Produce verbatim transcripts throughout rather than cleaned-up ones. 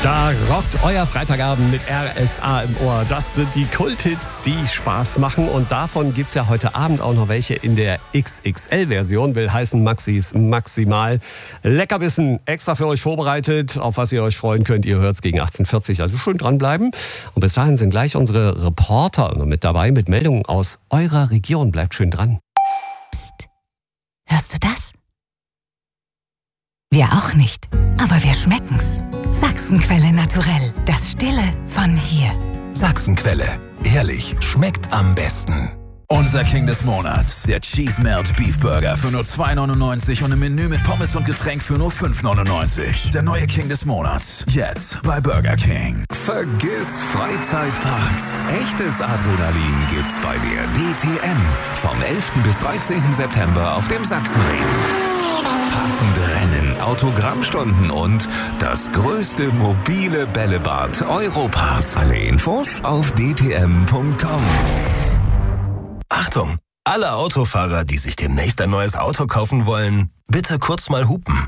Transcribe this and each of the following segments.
Da rockt euer Freitagabend mit R S A im Ohr. Das sind die Kulthits, die Spaß machen. Und davon gibt es ja heute Abend auch noch welche in der X X L-Version. Will heißen Maxis Maximal Leckerbissen. Extra für euch vorbereitet, auf was ihr euch freuen könnt. Ihr hört es gegen achtzehn Uhr vierzig, also schön dranbleiben. Und bis dahin sind gleich unsere Reporter mit dabei mit Meldungen aus eurer Region. Bleibt schön dran. Psst. Hörst du das? Wir auch nicht, aber wir schmecken's. Sachsenquelle Naturell, das Stille von hier. Sachsenquelle, ehrlich, schmeckt am besten. Unser King des Monats, der Cheese Melt Beef Burger für nur zwei neunundneunzig und im Menü mit Pommes und Getränk für nur fünf neunundneunzig. Der neue King des Monats, jetzt bei Burger King. Vergiss Freizeitparks. Echtes Adrenalin gibt's bei der D T M. Vom elften bis dreizehnten September auf dem Sachsenring. Packende Rennen, Autogrammstunden und das größte mobile Bällebad Europas. Alle Infos auf d t m punkt com. Achtung! Alle Autofahrer, die sich demnächst ein neues Auto kaufen wollen, bitte kurz mal hupen.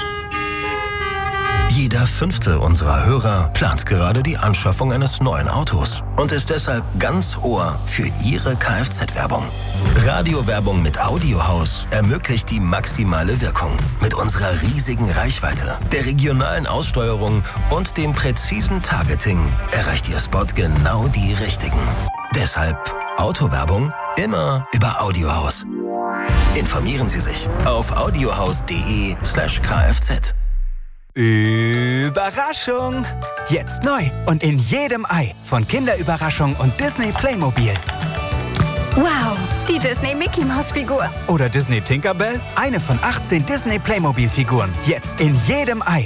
Jeder fünfte unserer Hörer plant gerade die Anschaffung eines neuen Autos und ist deshalb ganz Ohr für Ihre Kfz-Werbung. Radiowerbung mit Audiohaus ermöglicht die maximale Wirkung. Mit unserer riesigen Reichweite, der regionalen Aussteuerung und dem präzisen Targeting erreicht Ihr Spot genau die Richtigen. Deshalb Autowerbung immer über Audiohaus. Informieren Sie sich auf audiohaus.de slash kfz. Überraschung! Jetzt neu und in jedem Ei von Kinderüberraschung und Disney Playmobil. Wow, die Disney Mickey Maus Figur. Oder Disney Tinkerbell, eine von achtzehn Disney Playmobil Figuren. Jetzt in jedem Ei.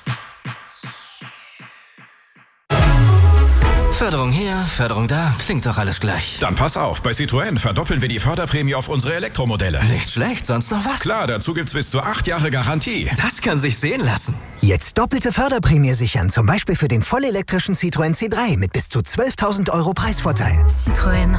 Förderung hier, Förderung da, klingt doch alles gleich. Dann pass auf, bei Citroën verdoppeln wir die Förderprämie auf unsere Elektromodelle. Nicht schlecht, sonst noch was? Klar, dazu gibt's bis zu acht Jahre Garantie. Das kann sich sehen lassen. Jetzt doppelte Förderprämie sichern, zum Beispiel für den vollelektrischen Citroën C drei mit bis zu zwölftausend Euro Preisvorteil. Citroën.